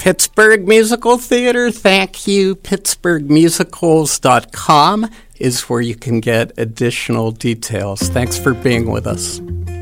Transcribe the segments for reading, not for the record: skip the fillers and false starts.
Pittsburgh Musical Theater, thank you. PittsburghMusicals.com is where you can get additional details. Thanks for being with us.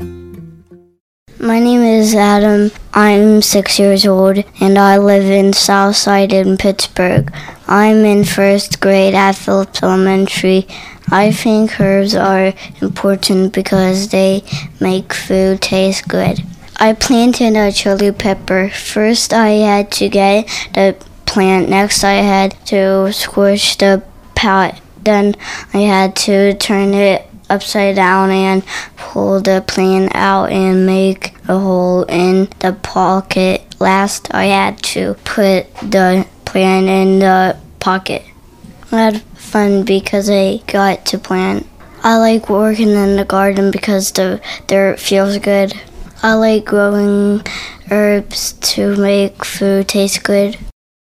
My name is Adam. I'm 6 years old, and I live in Southside in Pittsburgh. I'm in first grade at Phillips Elementary. I think herbs are important because they make food taste good. I planted a chili pepper. First, I had to get the plant. Next, I had to squish the pot. Then, I had to turn it upside down and pull the plant out and make a hole in the pocket. Last, I had to put the plant in the pocket. I had fun because I got to plant. I like working in the garden because the dirt feels good. I like growing herbs to make food taste good.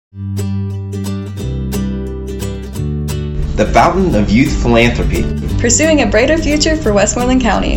The Fountain of Youth Philanthropy. Pursuing a brighter future for Westmoreland County.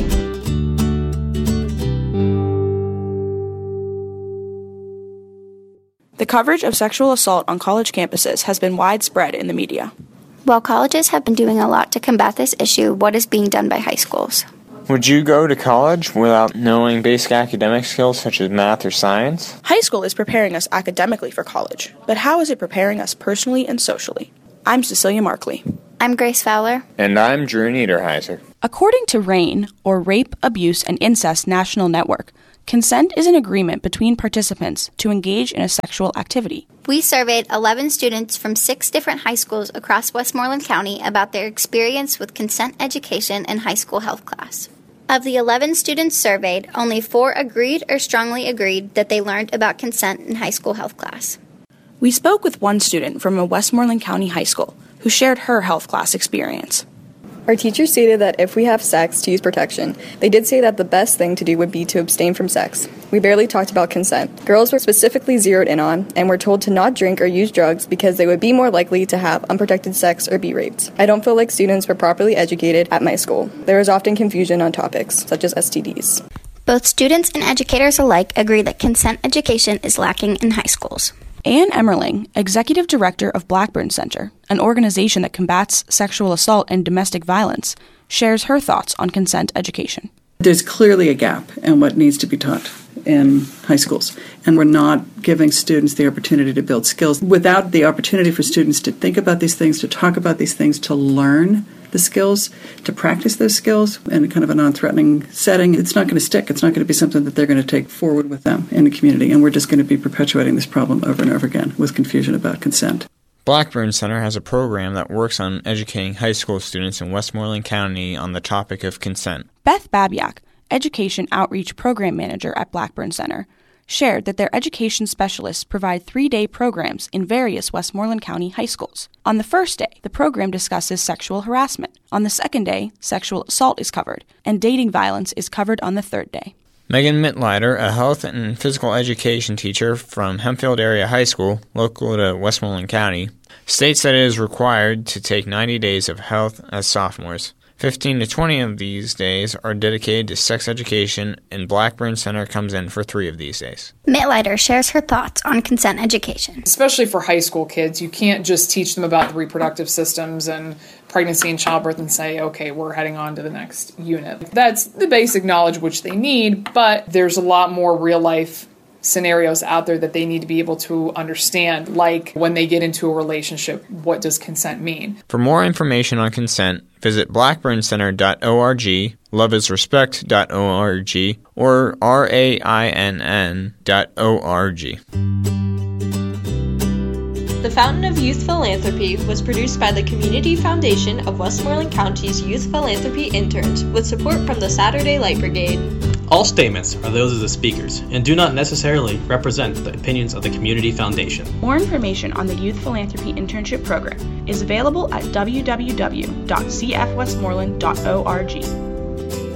The coverage of sexual assault on college campuses has been widespread in the media. While colleges have been doing a lot to combat this issue, what is being done by high schools? Would you go to college without knowing basic academic skills such as math or science? High school is preparing us academically for college, but how is it preparing us personally and socially? I'm Cecilia Markley. I'm Grace Fowler. And I'm Drew Niederheiser. According to RAINN, or Rape, Abuse, and Incest National Network, consent is an agreement between participants to engage in a sexual activity. We surveyed 11 students from 6 different high schools across Westmoreland County about their experience with consent education in high school health class. Of the 11 students surveyed, only 4 agreed or strongly agreed that they learned about consent in high school health class. We spoke with one student from a Westmoreland County high school who shared her health class experience. Our teacher stated that if we have sex, to use protection. They did say that the best thing to do would be to abstain from sex. We barely talked about consent. Girls were specifically zeroed in on and were told to not drink or use drugs because they would be more likely to have unprotected sex or be raped. I don't feel like students were properly educated at my school. There was often confusion on topics, such as STDs. Both students and educators alike agree that consent education is lacking in high schools. Ann Emmerling, Executive Director of Blackburn Center, an organization that combats sexual assault and domestic violence, shares her thoughts on consent education. There's clearly a gap in what needs to be taught in high schools, and we're not giving students the opportunity to build skills. Without the opportunity for students to think about these things, to talk about these things, to learn the skills, to practice those skills in kind of a non-threatening setting, it's not going to stick. It's not going to be something that they're going to take forward with them in the community, and we're just going to be perpetuating this problem over and over again with confusion about consent. Blackburn Center has a program that works on educating high school students in Westmoreland County on the topic of consent. Beth Babiak, Education Outreach Program Manager at Blackburn Center, shared that their education specialists provide 3-day programs in various Westmoreland County high schools. On the first day, the program discusses sexual harassment. On the second day, sexual assault is covered, and dating violence is covered on the third day. Megan Mittleider, a health and physical education teacher from Hempfield Area High School, local to Westmoreland County, states that it is required to take 90 days of health as sophomores. 15 to 20 of these days are dedicated to sex education, and Blackburn Center comes in for 3 of these days. Mittleider shares her thoughts on consent education. Especially for high school kids, you can't just teach them about the reproductive systems and pregnancy and childbirth and say, okay, we're heading on to the next unit. That's the basic knowledge which they need, but there's a lot more real-life scenarios out there that they need to be able to understand, like when they get into a relationship, what does consent mean? For more information on consent, visit blackburncenter.org, loveisrespect.org, or rainn.org. The Fountain of Youth Philanthropy was produced by the Community Foundation of Westmoreland County's Youth Philanthropy Interns with support from the Saturday Light Brigade. All statements are those of the speakers and do not necessarily represent the opinions of the Community Foundation. More information on the Youth Philanthropy Internship Program is available at www.cfwestmoreland.org.